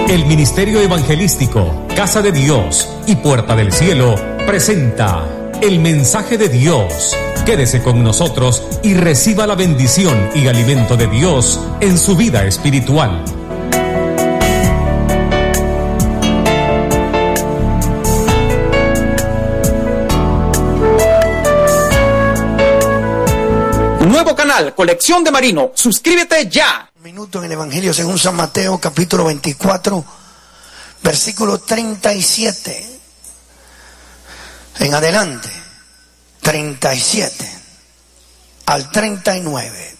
El Ministerio Evangelístico Casa de Dios y Puerta del Cielo presenta el mensaje de Dios. Quédese con nosotros y reciba la bendición y alimento de Dios en su vida espiritual. Nuevo canal, Colección de Marino. Suscríbete ya. Minuto en el Evangelio según San Mateo, capítulo 24, versículo 37. En adelante, 37 al 39.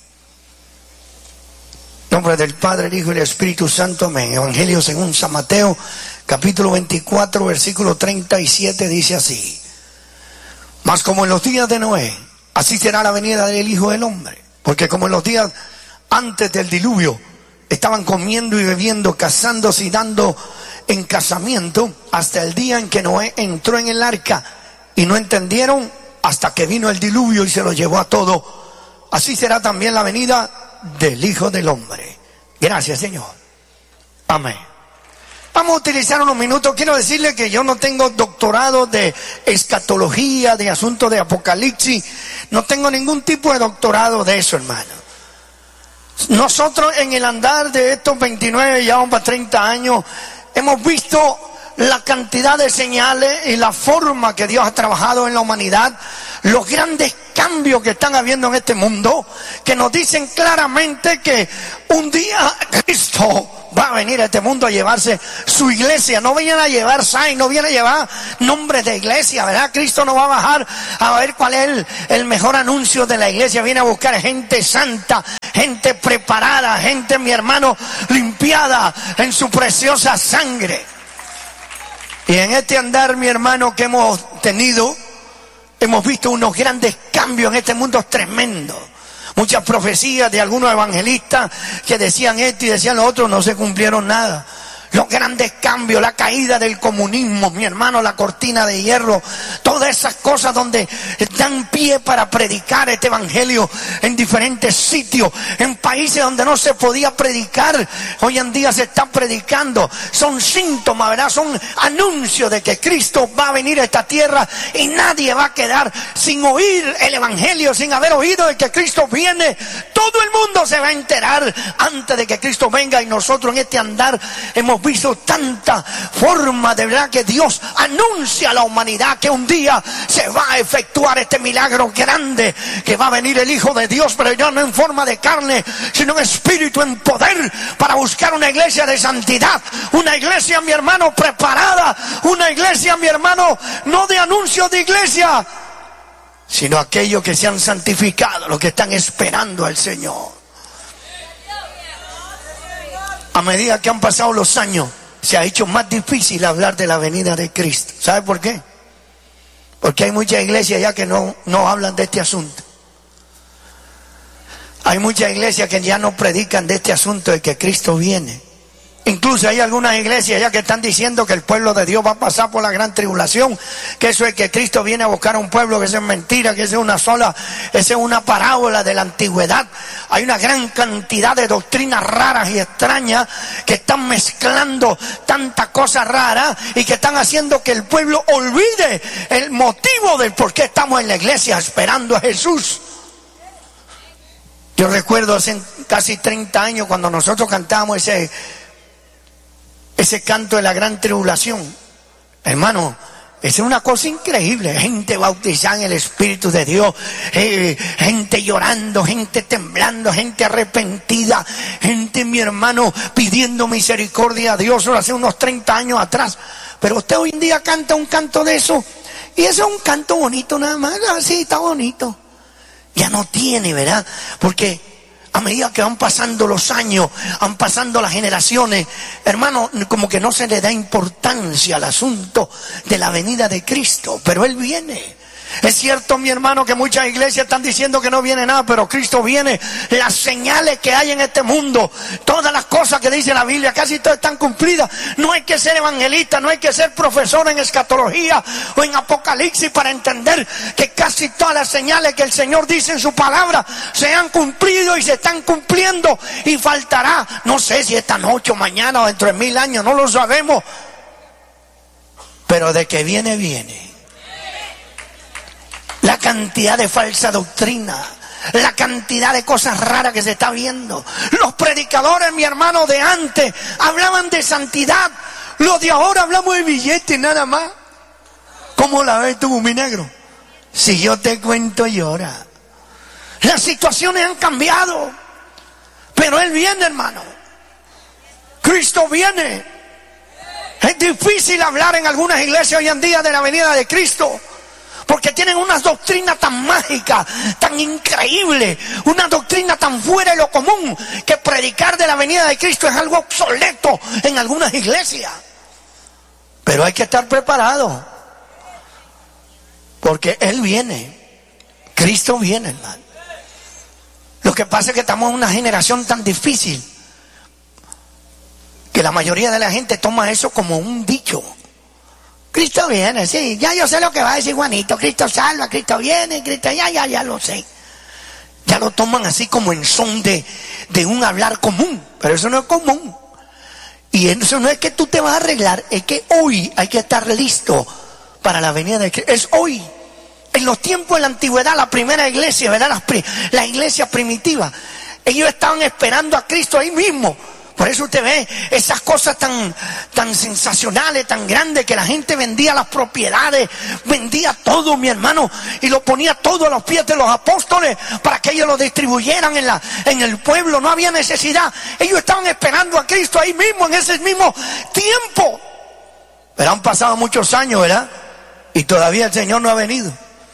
En nombre del Padre, el Hijo y el Espíritu Santo, amén. Evangelio según San Mateo, capítulo 24, versículo 37, dice así: Mas como en los días de Noé, así será la venida del Hijo del Hombre. Porque como en los días antes del diluvio estaban comiendo y bebiendo, casándose y dando en casamiento, hasta el día en que Noé entró en el arca, y no entendieron hasta que vino el diluvio y se lo llevó a todo. Así será también la venida del Hijo del Hombre. Gracias, Señor. Amén. Vamos a utilizar unos minutos. Quiero decirle que yo no tengo doctorado de escatología, de asuntos de apocalipsis. No tengo ningún tipo de doctorado de eso, hermano. Nosotros en el andar de estos 29, ya vamos para 30 años, hemos visto la cantidad de señales y la forma que Dios ha trabajado en la humanidad, los grandes cambios que están habiendo en este mundo, que nos dicen claramente que un día Cristo va a venir a este mundo a llevarse su iglesia. No vienen a llevar sign, no viene a llevar nombres de iglesia, ¿verdad? Cristo no va a bajar a ver cuál es el mejor anuncio de la iglesia. Viene a buscar gente santa, gente preparada, gente, mi hermano, limpiada en su preciosa sangre. Y en este andar, mi hermano, que hemos tenido, hemos visto unos grandes cambios en este mundo tremendos. Muchas profecías de algunos evangelistas que decían esto y decían lo otro, no se cumplieron nada. Los grandes cambios, la caída del comunismo, mi hermano, la cortina de hierro, todas esas cosas donde dan pie para predicar este evangelio en diferentes sitios, en países donde no se podía predicar, hoy en día se está predicando. Son síntomas, ¿verdad? Son anuncios de que Cristo va a venir a esta tierra y nadie va a quedar sin oír el evangelio, sin haber oído de que Cristo viene. Todo el mundo se va a enterar antes de que Cristo venga, y nosotros en este andar hemos visto tanta forma de verdad que Dios anuncia a la humanidad que un día se va a efectuar este milagro grande, que va a venir el Hijo de Dios, pero ya no en forma de carne, sino en espíritu, en poder, para buscar una iglesia de santidad, una iglesia, mi hermano, preparada, una iglesia, mi hermano, no de anuncios de iglesia, sino aquellos que se han santificado, los que están esperando al Señor. A medida que han pasado los años, se ha hecho más difícil hablar de la venida de Cristo. ¿Sabe por qué? Porque hay muchas iglesias ya que no hablan de este asunto. Hay muchas iglesias que ya no predican de este asunto de que Cristo viene. Incluso hay algunas iglesias ya que están diciendo que el pueblo de Dios va a pasar por la gran tribulación, que eso es que Cristo viene a buscar a un pueblo, que eso es mentira, que eso es una parábola de la antigüedad. Hay una gran cantidad de doctrinas raras y extrañas que están mezclando tantas cosas raras y que están haciendo que el pueblo olvide el motivo del por qué estamos en la iglesia esperando a Jesús. Yo recuerdo hace casi 30 años cuando nosotros cantábamos ese canto de la gran tribulación, hermano, es una cosa increíble. Gente bautizada en el Espíritu de Dios, gente llorando, gente temblando, gente arrepentida, gente, mi hermano, pidiendo misericordia a Dios hace unos 30 años atrás. Pero usted hoy en día canta un canto de eso, y eso es un canto bonito nada más, así está bonito. Ya no tiene, ¿verdad? Porque a medida que van pasando los años, van pasando las generaciones, hermano, como que no se le da importancia al asunto de la venida de Cristo. Pero Él viene. Es cierto, mi hermano, que muchas iglesias están diciendo que no viene nada, pero Cristo viene. Las señales que hay en este mundo, todas las cosas que dice la Biblia, casi todas están cumplidas. No hay que ser evangelista, no hay que ser profesor en escatología o en Apocalipsis para entender que casi todas las señales que el Señor dice en su palabra se han cumplido y se están cumpliendo. Y faltará, no sé si esta noche o mañana o dentro de 1000 años, no lo sabemos. Pero de que viene, viene. La cantidad de falsa doctrina, la cantidad de cosas raras que se está viendo. Los predicadores, mi hermano, de antes hablaban de santidad. Los de ahora hablamos de billetes nada más. ¿Cómo la ves tú, mi negro? Si yo te cuento, llora. Las situaciones han cambiado, pero Él viene, hermano. Cristo viene. Es difícil hablar en algunas iglesias hoy en día de la venida de Cristo, porque tienen unas doctrinas tan mágicas, tan increíbles, una doctrina tan fuera de lo común, que predicar de la venida de Cristo es algo obsoleto en algunas iglesias. Pero hay que estar preparado, porque Él viene. Cristo viene, hermano. Lo que pasa es que estamos en una generación tan difícil que la mayoría de la gente toma eso como un dicho. Cristo viene, sí, ya yo sé lo que va a decir Juanito. Cristo salva, Cristo viene, Cristo, ya lo sé. Ya lo toman así como en son de un hablar común, pero eso no es común. Y eso no es que tú te vas a arreglar, es que hoy hay que estar listo para la venida de Cristo. Es hoy. En los tiempos de la antigüedad, la primera iglesia, ¿verdad? La iglesia primitiva, ellos estaban esperando a Cristo ahí mismo. Por eso usted ve esas cosas tan sensacionales, tan grandes, que la gente vendía las propiedades, vendía todo, mi hermano, y lo ponía todo a los pies de los apóstoles para que ellos lo distribuyeran en el pueblo. No había necesidad. Ellos estaban esperando a Cristo ahí mismo, en ese mismo tiempo. Pero han pasado muchos años, ¿verdad? Y todavía el Señor no ha venido.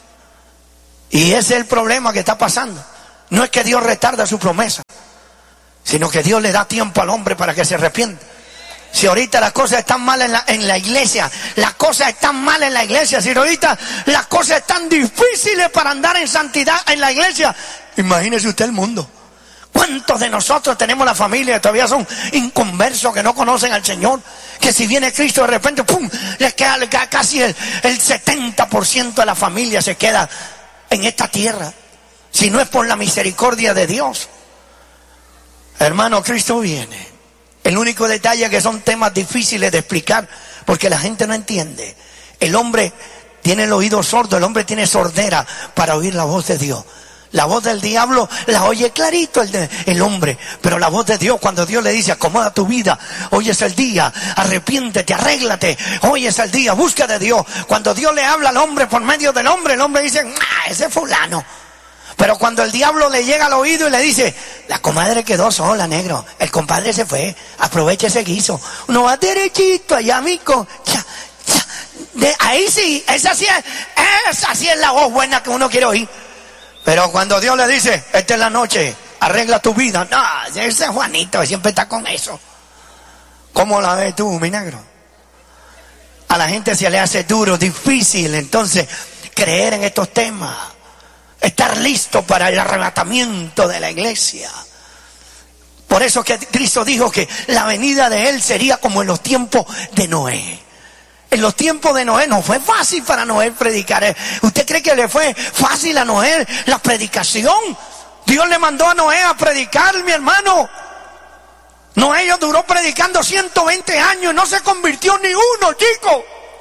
Y ese es el problema que está pasando. No es que Dios retarda su promesa, sino que Dios le da tiempo al hombre para que se arrepienta. Si ahorita las cosas están mal en la iglesia, las cosas están mal en la iglesia, si ahorita las cosas están difíciles para andar en santidad en la iglesia, imagínese usted el mundo. ¿Cuántos de nosotros tenemos la familia que todavía son inconversos, que no conocen al Señor? Que si viene Cristo de repente, ¡pum!, les queda casi el 70% de la familia se queda en esta tierra, si no es por la misericordia de Dios. Hermano, Cristo viene. El único detalle es que son temas difíciles de explicar, porque la gente no entiende. El hombre tiene el oído sordo, el hombre tiene sordera para oír la voz de Dios. La voz del diablo la oye clarito el hombre, pero la voz de Dios, cuando Dios le dice acomoda tu vida, hoy es el día, arrepiéntete, arréglate, hoy es el día, busca de Dios. Cuando Dios le habla al hombre por medio del hombre, el hombre dice, ese fulano. Pero cuando el diablo le llega al oído y le dice, la comadre quedó sola, negro, el compadre se fue, aprovecha ese guiso, uno va derechito allá, amigo, ahí sí, esa sí es la voz buena que uno quiere oír. Pero cuando Dios le dice, esta es la noche, arregla tu vida, no, ese es Juanito, siempre está con eso. ¿Cómo la ves tú, mi negro? A la gente se le hace duro, difícil, entonces, creer en estos temas, estar listo para el arrebatamiento de la iglesia. Por eso que Cristo dijo que la venida de Él sería como en los tiempos de Noé. En los tiempos de Noé no fue fácil para Noé predicar. ¿Usted cree que le fue fácil a Noé la predicación? Dios le mandó a Noé a predicar, mi hermano. Noé duró predicando 120 años y no se convirtió ni uno, chico.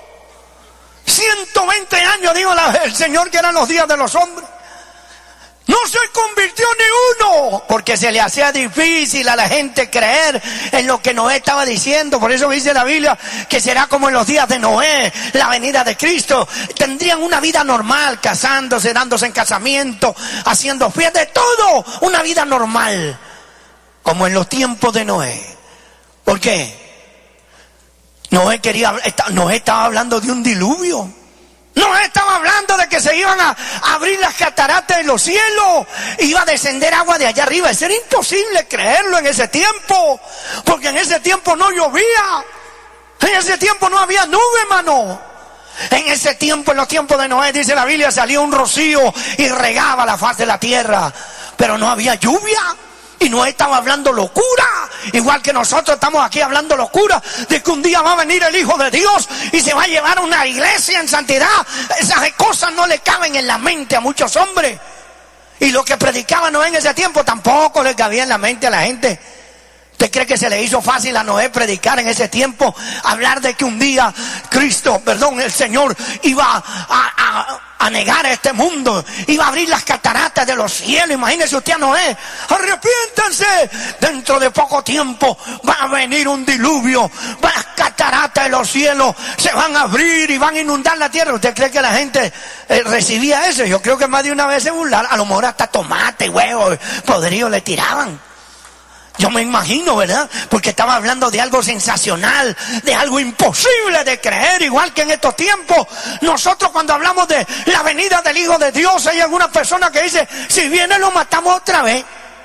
120 años, dijo el Señor, que eran los días de los hombres. No se convirtió ni uno, porque se le hacía difícil a la gente creer en lo que Noé estaba diciendo. Por eso dice la Biblia que será como en los días de Noé, la venida de Cristo. Tendrían una vida normal, casándose, dándose en casamiento, haciendo fiestas, de todo, una vida normal, como en los tiempos de Noé. ¿Por qué? Noé estaba hablando de un diluvio. No estaba hablando de que se iban a abrir las cataratas de los cielos, iba a descender agua de allá arriba. Eso era imposible creerlo en ese tiempo, porque en ese tiempo no llovía, en ese tiempo no había nube, hermano. En ese tiempo, en los tiempos de Noé, dice la Biblia, salía un rocío y regaba la faz de la tierra, pero no había lluvia. Y Noé estaba hablando locura, igual que nosotros estamos aquí hablando locura, de que un día va a venir el Hijo de Dios y se va a llevar una iglesia en santidad. Esas cosas no le caben en la mente a muchos hombres. Y lo que predicaba Noé en ese tiempo tampoco le cabía en la mente a la gente. ¿Usted cree que se le hizo fácil a Noé predicar en ese tiempo? Hablar de que un día el Señor iba a negar a este mundo, iba a abrir las cataratas de los cielos. Imagínese usted a Noé: arrepiéntanse, dentro de poco tiempo va a venir un diluvio, las cataratas de los cielos se van a abrir y van a inundar la tierra. ¿Usted cree que la gente recibía eso? Yo creo que más de una vez se burlaron, a lo mejor hasta tomate, huevo podrido le tiraban. Yo me imagino, ¿verdad? Porque estaba hablando de algo sensacional, de algo imposible de creer, igual que en estos tiempos. Nosotros cuando hablamos de la venida del Hijo de Dios, hay algunas personas que dicen: si viene lo matamos otra vez.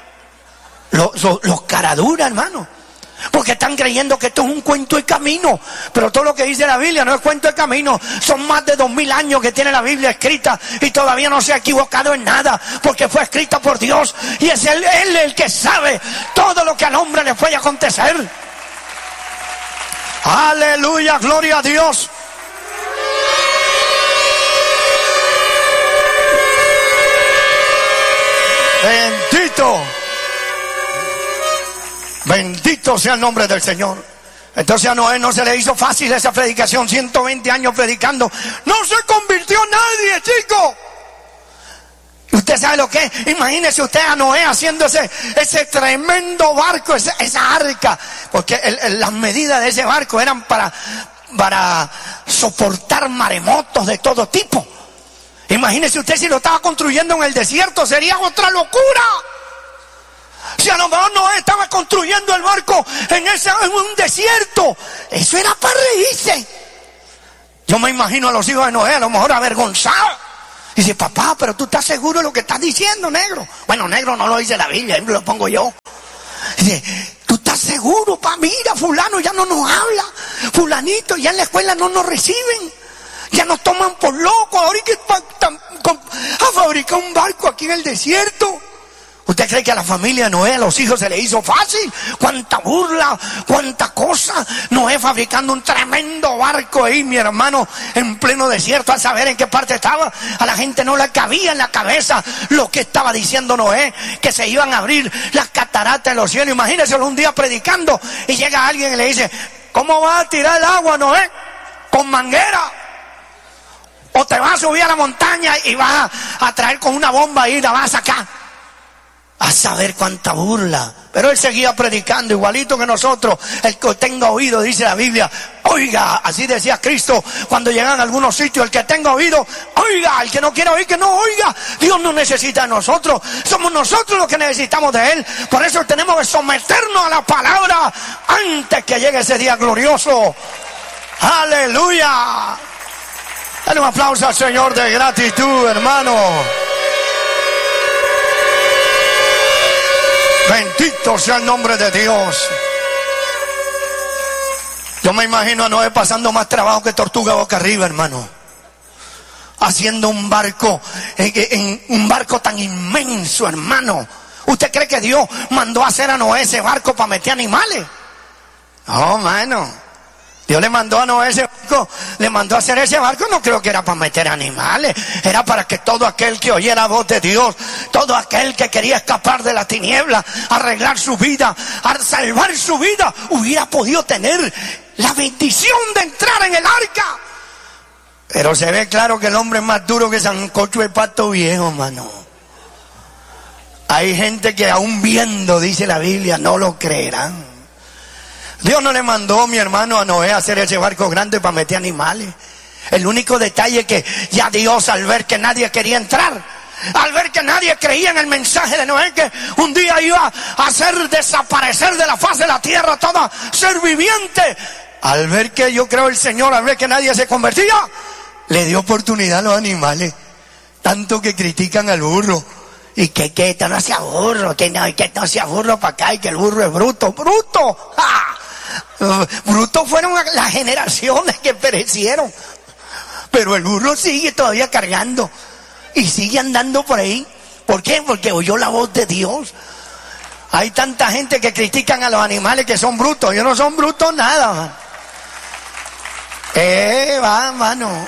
Los caraduras, hermano, porque están creyendo que esto es un cuento de camino. Pero todo lo que dice la Biblia no es cuento de camino. Son más de 2000 años que tiene la Biblia escrita y todavía no se ha equivocado en nada, porque fue escrita por Dios y es Él el que sabe todo lo que al hombre le puede acontecer. Aleluya, gloria a Dios. Bendito sea el nombre del Señor. Entonces a Noé no se le hizo fácil esa predicación. 120 años predicando, no se convirtió nadie, chico. ¿Usted sabe lo que es? Imagínese usted a Noé haciendo ese tremendo barco, esa arca, porque las medidas de ese barco eran para soportar maremotos de todo tipo. Imagínese usted si lo estaba construyendo en el desierto, sería otra locura. Si a lo mejor Noé estaba construyendo el barco en un desierto, eso era para reírse. Yo me imagino a los hijos de Noé a lo mejor avergonzados. Y dice: papá, pero tú estás seguro de lo que estás diciendo, negro. Bueno, negro no lo dice la Biblia, lo pongo yo. Dice: ¿tú estás seguro? Mira, fulano ya no nos habla, fulanito ya en la escuela no nos reciben, ya nos toman por locos. Ahorita a fabricar un barco aquí en el desierto. ¿Usted cree que a la familia de Noé, a los hijos, se le hizo fácil? Cuánta burla, cuánta cosa. Noé fabricando un tremendo barco ahí, mi hermano, en pleno desierto, a saber en qué parte estaba. A la gente no le cabía en la cabeza lo que estaba diciendo Noé, que se iban a abrir las cataratas de los cielos. Imagínese un día predicando y llega alguien y le dice: ¿cómo vas a tirar el agua, Noé? ¿Con manguera? ¿O te vas a subir a la montaña y vas a traer con una bomba y la vas a sacar? A saber cuánta burla. Pero él seguía predicando igualito que nosotros. El que tenga oído, dice la Biblia, oiga. Así decía Cristo cuando llegaban a algunos sitios: el que tenga oído, oiga. El que no quiera oír, que no oiga. Dios no necesita de nosotros, somos nosotros los que necesitamos de Él. Por eso tenemos que someternos a la palabra antes que llegue ese día glorioso. Aleluya. Dale un aplauso al Señor de gratitud, hermano. Bendito sea el nombre de Dios. Yo me imagino a Noé pasando más trabajo que tortuga boca arriba, hermano, haciendo un barco, un barco tan inmenso, hermano. ¿Usted cree que Dios mandó a hacer a Noé ese barco para meter animales? No, hermano. Dios le mandó a Noé ese barco, le mandó a hacer ese barco, no creo que era para meter animales, era para que todo aquel que oyera la voz de Dios, todo aquel que quería escapar de la tiniebla, arreglar su vida, salvar su vida, hubiera podido tener la bendición de entrar en el arca. Pero se ve claro que el hombre es más duro que sancocho de pato viejo, hermano. Hay gente que aún viendo, dice la Biblia, no lo creerán. Dios no le mandó, mi hermano, a Noé a hacer ese barco grande para meter animales. El único detalle que ya Dios, al ver que nadie quería entrar, al ver que nadie creía en el mensaje de Noé, que un día iba a hacer desaparecer de la faz de la tierra todo ser viviente, al ver que, yo creo, el Señor, al ver que nadie se convertía, le dio oportunidad a los animales. Tanto que critican al burro. Y que esto no sea burro, que no sea burro para acá, y que el burro es bruto. ¡Bruto! ¡Ah! Brutos fueron las generaciones que perecieron. Pero el burro sigue todavía cargando y sigue andando por ahí. ¿Por qué? Porque oyó la voz de Dios. Hay tanta gente que critican a los animales que son brutos. Ellos no son brutos nada, man. Mano.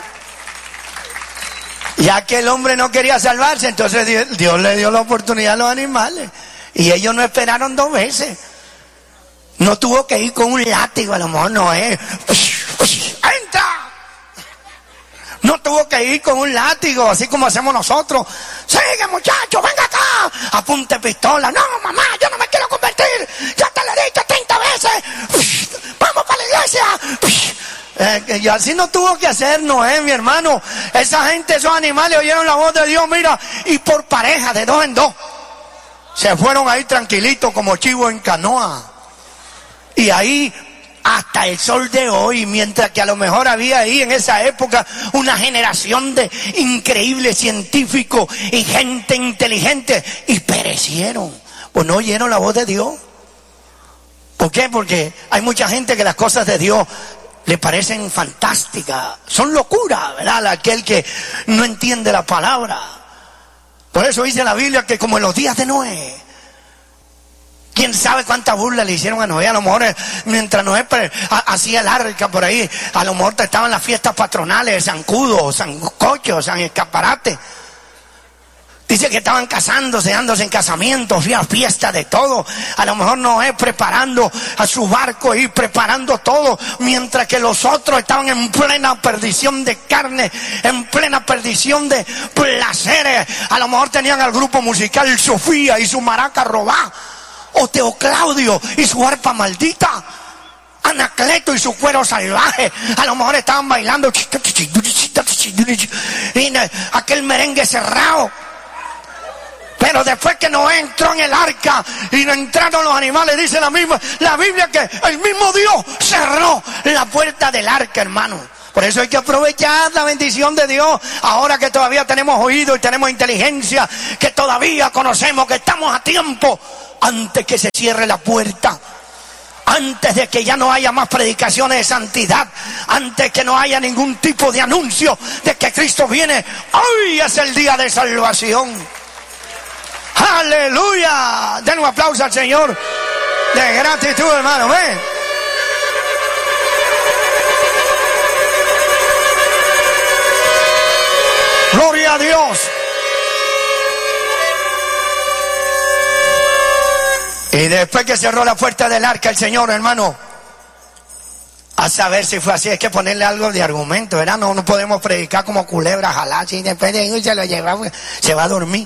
Ya que el hombre no quería salvarse, entonces Dios le dio la oportunidad a los animales. Y ellos no esperaron 2 veces. No tuvo que ir con un látigo, a lo mejor no es. ¡Entra! No tuvo que ir con un látigo, así como hacemos nosotros. Sigue, muchacho, venga acá. Apunte pistola. No, mamá, yo no me quiero convertir. Ya te lo he dicho 30 veces. Vamos para la iglesia. Y así no tuvo que hacer Noé, mi hermano. Esa gente, esos animales oyeron la voz de Dios, mira, y por pareja, de 2 en 2. Se fueron ahí tranquilitos como chivos en canoa. Y ahí hasta el sol de hoy, mientras que a lo mejor había ahí en esa época una generación de increíbles científicos y gente inteligente, y perecieron, pues no oyeron la voz de Dios. ¿Por qué? Porque hay mucha gente que las cosas de Dios le parecen fantásticas, son locura, ¿verdad? Aquel que no entiende la palabra. Por eso dice la Biblia que como en los días de Noé, quién sabe cuántas burlas le hicieron a Noé. A lo mejor mientras Noé hacía el arca por ahí, a lo mejor estaban las fiestas patronales, zancudos, sancochos, san escaparate. Dice que estaban casándose, dándose en casamientos, fiesta de todo. A lo mejor Noé preparando a su barco y preparando todo, mientras que los otros estaban en plena perdición de carne, en plena perdición de placeres. A lo mejor tenían al grupo musical Sofía y su maraca robá, o Teoclaudio y su arpa maldita, Anacleto y su cuero salvaje. A lo mejor estaban bailando y aquel merengue cerrado. Pero después que Noé entró en el arca y no entraron los animales, dice la Biblia que el mismo Dios cerró la puerta del arca, hermano. Por eso hay que aprovechar la bendición de Dios, ahora que todavía tenemos oído y tenemos inteligencia, que todavía conocemos que estamos a tiempo, antes que se cierre la puerta, antes de que ya no haya más predicaciones de santidad, antes que no haya ningún tipo de anuncio de que Cristo viene. Hoy es el día de salvación. ¡Aleluya! Den un aplauso al Señor de gratitud, hermano. ¿Ven? ¡Gloria a Dios! Y después que cerró la puerta del arca el Señor, hermano, a saber si fue así, hay que ponerle algo de argumento, ¿verdad? No podemos predicar como culebra, jalá, y después de eso se lo lleva, se va a dormir.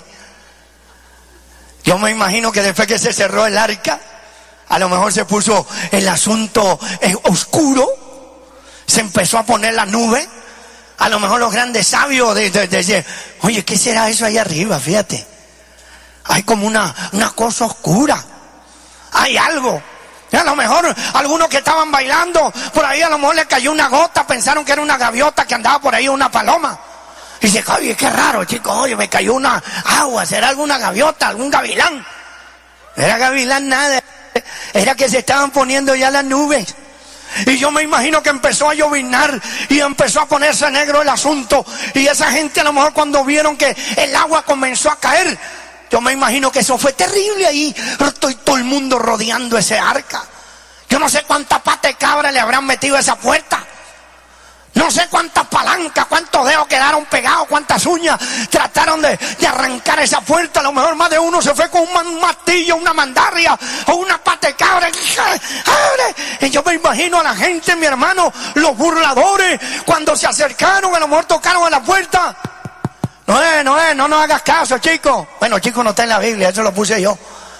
Yo me imagino que después que se cerró el arca, a lo mejor se puso el asunto oscuro, se empezó a poner la nube. A lo mejor los grandes sabios de oye, ¿qué será eso ahí arriba? Fíjate, hay como una cosa oscura, hay algo. Y a lo mejor algunos que estaban bailando por ahí, a lo mejor le cayó una gota, pensaron que era una gaviota que andaba por ahí, una paloma. Y dice, oye, qué raro, chicos, oye, me cayó una agua, ¿será alguna gaviota, algún gavilán? No era gavilán nada, era que se estaban poniendo ya las nubes. Y yo me imagino que empezó a lloviznar y empezó a ponerse negro el asunto. Y esa gente a lo mejor cuando vieron que el agua comenzó a caer, yo me imagino que eso fue terrible ahí. Todo el mundo rodeando ese arca. Yo no sé cuántas patas de cabra le habrán metido a esa puerta. No sé cuántas palancas, cuántos dedos quedaron pegados, cuántas uñas trataron de arrancar esa puerta. A lo mejor más de uno se fue con un martillo, una mandarria o una pata de cabra. Y yo me imagino a la gente, mi hermano, los burladores, cuando se acercaron, a lo mejor tocaron a la puerta. No nos hagas caso, chico. Bueno, chico no está en la Biblia, eso lo puse yo.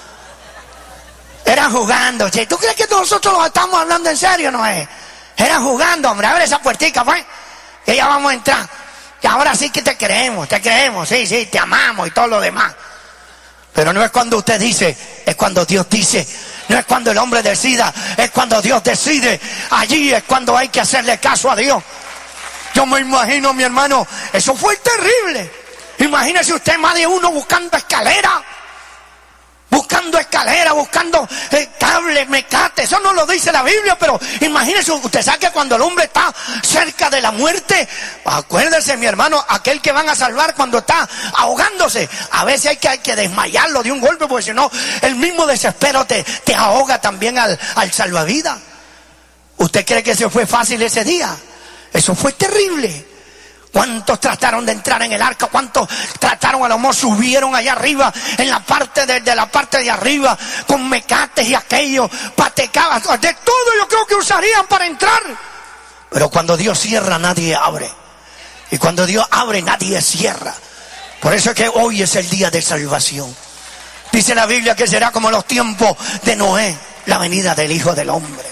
Eran jugando, chico. ¿Tú crees que nosotros los estamos hablando en serio, no es? Era jugando, hombre, abre esa puertica, pues, que ya vamos a entrar. Y ahora sí que te creemos, sí, te amamos y todo lo demás. Pero no es cuando usted dice, es cuando Dios dice. No es cuando el hombre decida, es cuando Dios decide. Allí es cuando hay que hacerle caso a Dios. Yo me imagino, mi hermano, eso fue terrible. Imagínese usted más de uno buscando escalera buscando escaleras, buscando cables, mecates. Eso no lo dice la Biblia, pero imagínese, usted sabe que cuando el hombre está cerca de la muerte, acuérdese, mi hermano, aquel que van a salvar cuando está ahogándose, a veces hay que desmayarlo de un golpe, porque si no, el mismo desespero te ahoga también al salvavidas. ¿Usted cree que eso fue fácil ese día? Eso fue terrible. ¿Cuántos trataron de entrar en el arca? ¿Cuántos trataron, a lo mejor subieron allá arriba, en la parte de la parte de arriba, con mecates y aquello, patecaban, de todo yo creo que usarían para entrar? Pero cuando Dios cierra, nadie abre. Y cuando Dios abre, nadie cierra. Por eso es que hoy es el día de salvación. Dice la Biblia que será como los tiempos de Noé, la venida del Hijo del Hombre.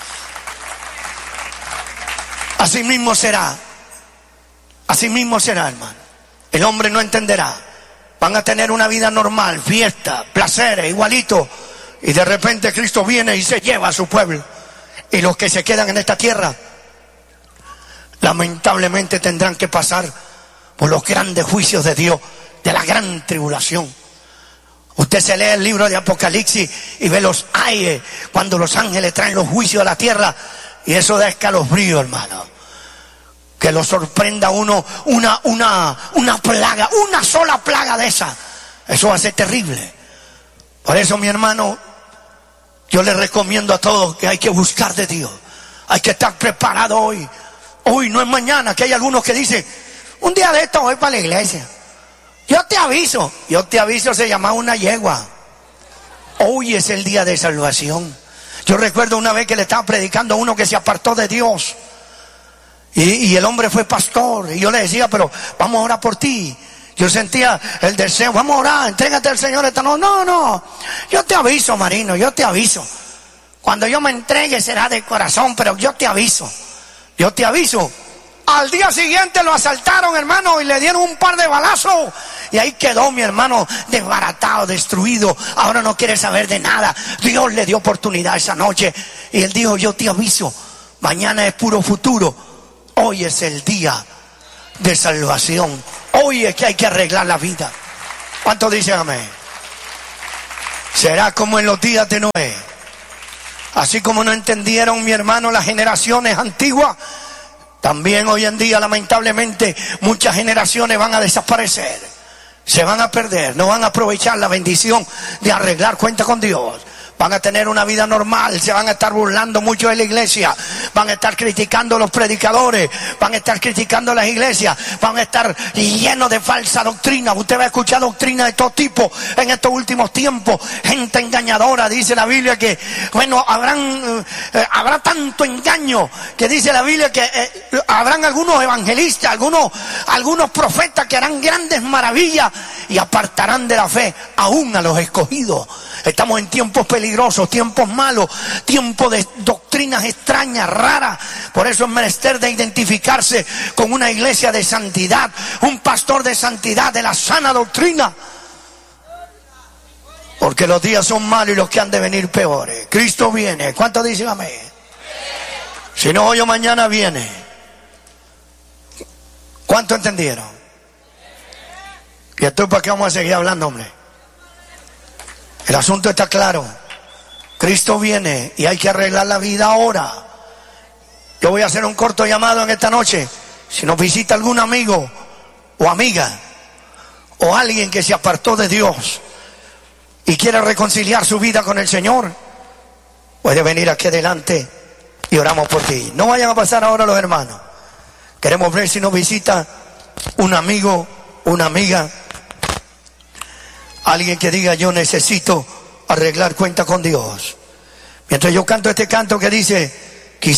Así mismo será. Así mismo será, hermano. El hombre no entenderá. Van a tener una vida normal, fiesta, placeres, igualito. Y de repente Cristo viene y se lleva a su pueblo. Y los que se quedan en esta tierra, lamentablemente tendrán que pasar por los grandes juicios de Dios, de la gran tribulación. Usted se lee el libro de Apocalipsis y ve los ayes, cuando los ángeles traen los juicios a la tierra. Y eso da escalofrío, hermano. Que lo sorprenda uno una plaga, una sola plaga de esa. Eso va a ser terrible. Por eso, mi hermano, yo le recomiendo a todos que hay que buscar de Dios. Hay que estar preparado hoy. Hoy no es mañana, que hay algunos que dicen, un día de esto voy para la iglesia. Yo te aviso se llama una yegua. Hoy es el día de salvación. Yo recuerdo una vez que le estaba predicando a uno que se apartó de Dios. Y el hombre fue pastor. Y yo le decía, pero vamos a orar por ti. Yo sentía el deseo, vamos a orar, entrégate al Señor esta noche. No, yo te aviso, Marino, yo te aviso. Cuando yo me entregue será de corazón, pero yo te aviso. Al día siguiente lo asaltaron, hermano, y le dieron un par de balazos. Y ahí quedó mi hermano desbaratado, destruido. Ahora no quiere saber de nada. Dios le dio oportunidad esa noche. Y él dijo, yo te aviso. Mañana es puro futuro. Hoy es el día de salvación. Hoy es que hay que arreglar la vida. ¿Cuántos dicen amén? Será como en los días de Noé. Así como no entendieron, mi hermano, las generaciones antiguas, también hoy en día, lamentablemente, muchas generaciones van a desaparecer. Se van a perder, no van a aprovechar la bendición de arreglar cuenta con Dios. Van a tener una vida normal, se van a estar burlando mucho de la iglesia, van a estar criticando a los predicadores, van a estar criticando a las iglesias, van a estar llenos de falsa doctrina. Usted va a escuchar doctrina de todo tipo en estos últimos tiempos, gente engañadora. Dice la Biblia que, bueno, habrá tanto engaño, que dice la Biblia que habrán algunos evangelistas, algunos profetas que harán grandes maravillas y apartarán de la fe aún a los escogidos. Estamos en tiempos peligrosos, tiempos malos, tiempos de doctrinas extrañas, raras. Por eso es menester de identificarse con una iglesia de santidad, un pastor de santidad, de la sana doctrina. Porque los días son malos y los que han de venir peores. Cristo viene. ¿Cuántos dicen amén? Si no, hoy o mañana viene. ¿Cuántos entendieron? ¿Y esto para qué vamos a seguir hablando, hombre? El asunto está claro. Cristo viene y hay que arreglar la vida ahora. Yo voy a hacer un corto llamado en esta noche. Si nos visita algún amigo o amiga o alguien que se apartó de Dios y quiere reconciliar su vida con el Señor, puede venir aquí adelante y oramos por ti. No vayan a pasar ahora los hermanos. Queremos ver si nos visita un amigo, una amiga, alguien que diga, yo necesito arreglar cuenta con Dios. Mientras yo canto este canto que dice,